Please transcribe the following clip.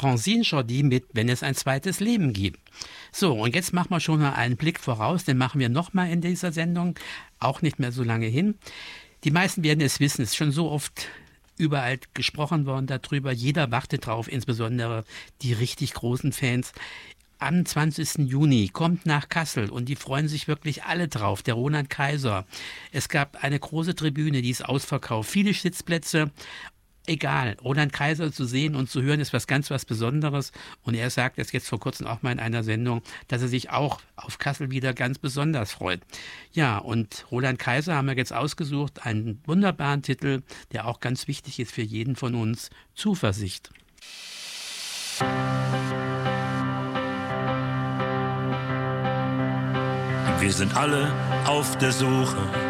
Francine Jordi mit Wenn es ein zweites Leben gibt. So, und jetzt machen wir schon mal einen Blick voraus, den machen wir nochmal in dieser Sendung, auch nicht mehr so lange hin. Die meisten werden es wissen, es ist schon so oft überall gesprochen worden darüber, jeder wartet drauf, insbesondere die richtig großen Fans. Am 20. Juni kommt nach Kassel und die freuen sich wirklich alle drauf, der Roland Kaiser. Es gab eine große Tribüne, die ist ausverkauft, viele Sitzplätze. Egal, Roland Kaiser zu sehen und zu hören ist was Besonderes und er sagt es jetzt vor kurzem auch mal in einer Sendung, dass er sich auch auf Kassel wieder ganz besonders freut. Ja, und Roland Kaiser haben wir jetzt ausgesucht, einen wunderbaren Titel, der auch ganz wichtig ist für jeden von uns, Zuversicht. Wir sind alle auf der Suche